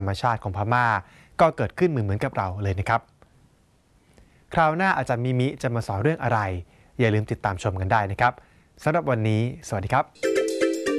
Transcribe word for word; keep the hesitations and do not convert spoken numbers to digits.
ธรรมชาติของพม่าก็เกิดขึ้นเหมือนเหมือนกับเราเลยนะครับคราวหน้าอาจารย์มิมิจะมาสอนเรื่องอะไรอย่าลืมติดตามชมกันได้นะครับสำหรับวันนี้สวัสดีครับ